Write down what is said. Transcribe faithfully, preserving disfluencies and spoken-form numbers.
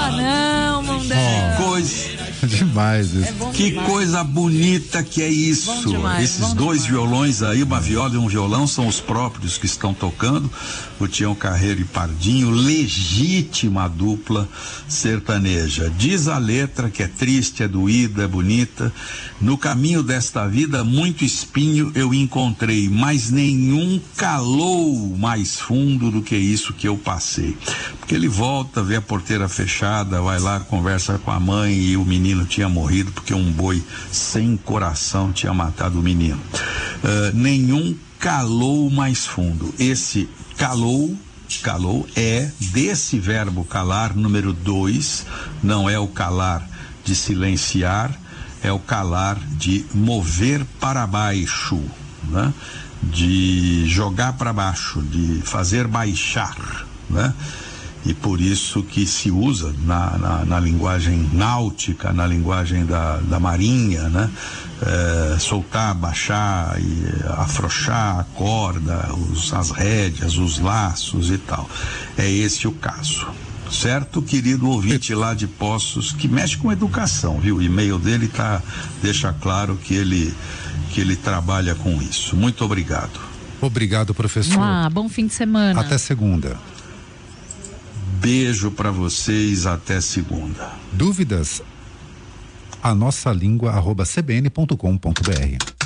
fala não, Mundão. Que coisa... Demais isso. É bom Que demais. coisa bonita que é isso. Bom demais, Esses bom dois demais. violões aí, uma viola e um violão, são os próprios que estão tocando. O Tião Carreiro e Pardinho, legítima dupla sertaneja. Diz a letra que é triste, é doída, é bonita. No caminho desta vida, muito espinho eu encontrei, mas nenhum calou mais fundo do que isso que eu passei. Porque ele volta, vê a porteira fechada, vai lá, conversa com a mãe e o menino tinha morrido porque um boi sem coração tinha matado o menino. Uh, nenhum calou mais fundo. Esse calou, calou é desse verbo calar, número dois, não é o calar de silenciar, é o calar de mover para baixo, né? De jogar para baixo, de fazer baixar, né? E por isso que se usa na, na, na linguagem náutica, na linguagem da, da marinha, né? É, soltar, baixar, e afrouxar a corda, os, as rédeas, os laços e tal. É esse o caso. Certo, querido ouvinte lá de Poços, que mexe com educação, viu? O e-mail dele tá, deixa claro que ele, que ele trabalha com isso. Muito obrigado. Obrigado, professor. Ah, bom fim de semana. Até segunda. Beijo para vocês, até segunda. Dúvidas? A nossa língua arroba c b n ponto com ponto b r.